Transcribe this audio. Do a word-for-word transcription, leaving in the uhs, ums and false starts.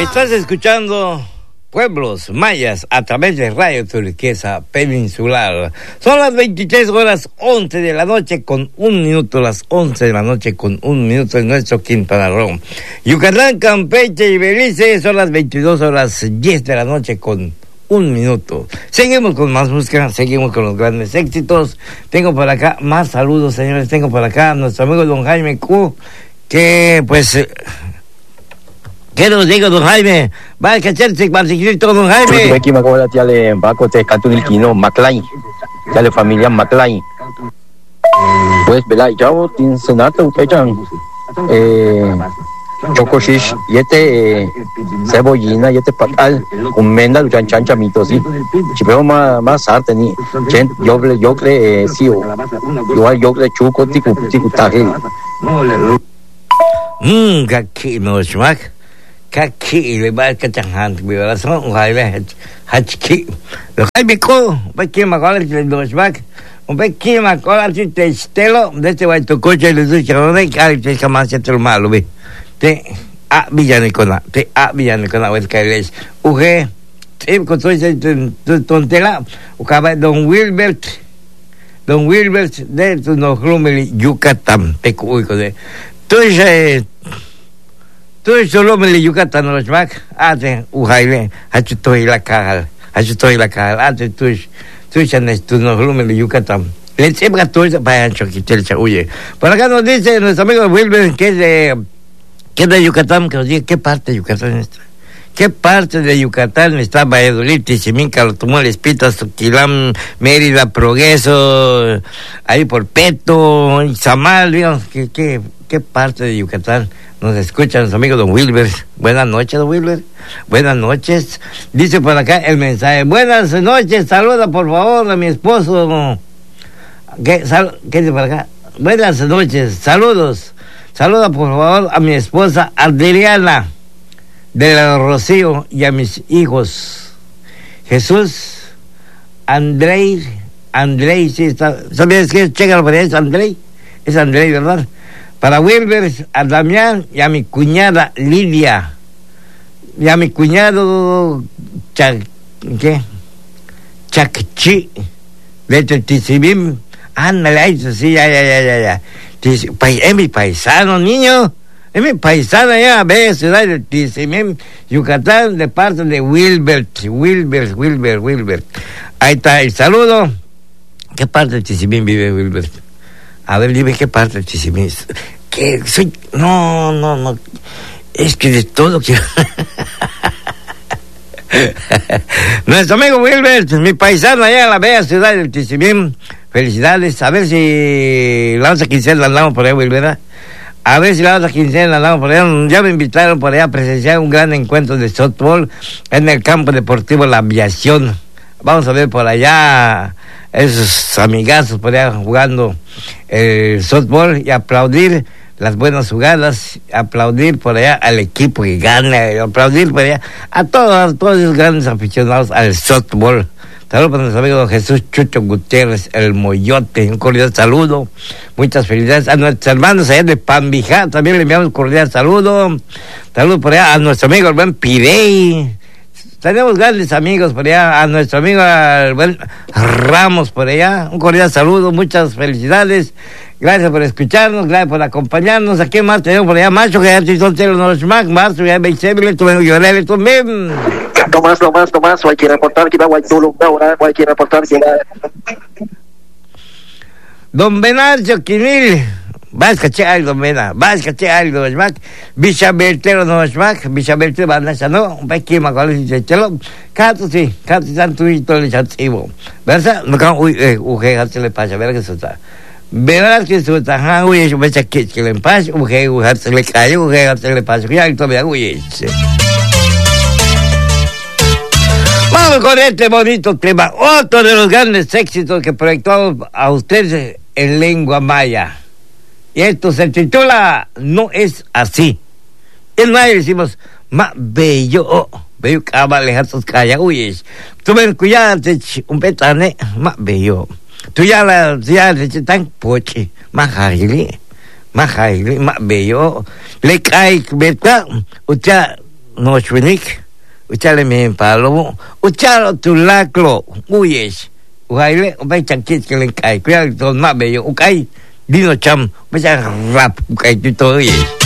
Estás escuchando Pueblos Mayas a través de Radio Turquesa Peninsular. Son las veintitrés horas once de la noche con un minuto, las once de la noche con un minuto en nuestro Quintana Roo. Yucatán, Campeche y Belice son las veintidós horas diez de la noche con un minuto. Seguimos con más música, seguimos con los grandes éxitos. Tengo por acá más saludos, señores. Tengo por acá a nuestro amigo don Jaime Q, que pues... Eh, ¿qué nos digo, don Jaime? Va a cacharse con don Jaime. Aquí me la tía le Baco te canto el Quino Maclay. Ya le familia Maclay. Pues vela yo tin senata utejan eh chocoshish yete cebollina yete patal con menda luchan chancha mito sí. Chipeo más más arte ni chen yo le yo le sio. Igual yo le chuco ticu ticu taje. Mmm, que no schmack. Kaki le ba ka changan bi la son hai le hachki lo kai bi ko ba ki ma ko le dos bak un ba ki ma ko la ti te stelo de te vai to coche le du chano ne kai te kama se te malo bi te a villane kona te a villane kona wes kai les uge te ko to se tontela u ka ba don Wilbert don Wilbert de tu no glumeli Yucatán te ko ko de to je tú solo me le Yucatán los mac ate ujaile hachutoy la cagal hachutoy la cagal ate tú tú chanes tú no solo me le Yucatán le siembra tú para ancho que te huye por acá nos dice nuestro amigo Wilber que es de que es de Yucatán, que nos diga qué parte de Yucatán está. ¿Qué parte de Yucatán está? Valladolid, Tizimín, Calotumales, Pitas, Toquilán, Mérida, Progreso, ahí por Peto, Izamal, digamos, ¿qué, qué, qué parte de Yucatán nos escucha nuestro amigo don Wilber? Buenas noches, don Wilber. Buenas noches. Dice por acá el mensaje. Buenas noches, saluda por favor a mi esposo. ¿Qué, sal, ¿qué dice por acá? Buenas noches, saludos. Saluda por favor a mi esposa Adriana de la Rocío y a mis hijos Jesús, Andrei, Andrei, sí está, ¿sabes qué es? Chécalo por ahí, es Andrei, es Andrei, ¿verdad? Para Wilber, a Damián y a mi cuñada Lidia, y a mi cuñado, Cha, ¿qué? Chacchi, de Tizimín, ándale, eso sí, ya, ya, ya, ya, ya, es mi paisano, niño. Es mi paisana ya, ve, ciudad de Tizimín, Yucatán, de parte de Wilbert, Wilbert, Wilbert, Wilbert. Ahí está el saludo. ¿Qué parte de Tizimín vive Wilbert? A ver, dime qué parte de Tizimín. Que soy, no, no, no, es que de todo quiero. Nuestro amigo Wilbert, mi paisano allá en la bella ciudad de Tizimín. Felicidades, a ver si la otra quincena la andamos por ahí, Wilbert. A ver si la otra quincena la andamos por allá. Ya me invitaron por allá a presenciar un gran encuentro de softball en el campo deportivo La Aviación. Vamos a ver por allá esos amigazos por allá jugando el softball y aplaudir las buenas jugadas, aplaudir por allá al equipo que gana, aplaudir por allá a todos, a todos esos grandes aficionados al softball. Saludos para nuestro amigo don Jesús Chucho Gutiérrez, el Moyote, un cordial saludo, muchas felicidades a nuestros hermanos allá de Pambijá, también le enviamos un cordial saludo, saludos por allá a nuestro amigo el buen Pirey, tenemos grandes amigos por allá, a nuestro amigo el buen Ramos por allá, un cordial saludo, muchas felicidades, gracias por escucharnos, gracias por acompañarnos, aquí más tenemos por allá, macho que ya te son celos los mac, más, ya veis, tú me lloré, tú me... Tomás, Tomás, Tomás, hay que reportar que va a tú ahora, hay que reportar que Don Venancio Quinil, vas a cachar, don Vena, vas a cachar, don Schmack, Bichabeltero, don Schmack, Bichabeltero, van a no, un pequeño, con el chelo, cato, sí, cato, tanto y todo el chativo, ¿verdad? No, can, uy, eh, uy, se le pasa, verá que eso está. Verás que eso está, ah, uy, yo me echa que le pasa, uy, uy, se le cae, uy, se le pasa, ya, y todavía, uy, vamos con este bonito tema, otro de los grandes éxitos que proyectamos a ustedes en lengua maya. Y esto se titula No es así. En maya decimos, ma bello, bello cabalejatos callaguyes. Tú ven cuidate un petane, ma bello. Tú ya la, ya le tan poche, ma jaili, ma jaili, ma bello. Le cae, ¿verdad? Usted no swinik, uchale me palo, uchalo tu laklo, uyes, uhaile, ubay changkit kiling kai, kuya to na beyo, ukay, dino cham, ubay rap, ukay tuto uyes.